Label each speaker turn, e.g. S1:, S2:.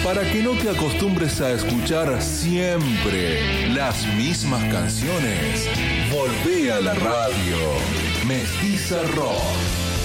S1: Para que no te acostumbres a escuchar siempre las mismas canciones, volvé a la radio. Mestiza Rock.